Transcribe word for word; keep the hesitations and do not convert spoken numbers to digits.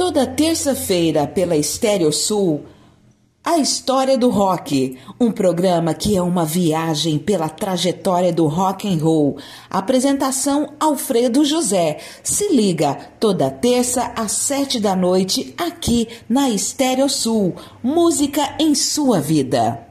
Toda terça-feira pela Estéreo Sul, A História do Rock, um programa que é uma viagem pela trajetória do rock and roll. Apresentação Alfredo José. Se liga, toda terça às sete da noite aqui na Estéreo Sul. Música em sua vida.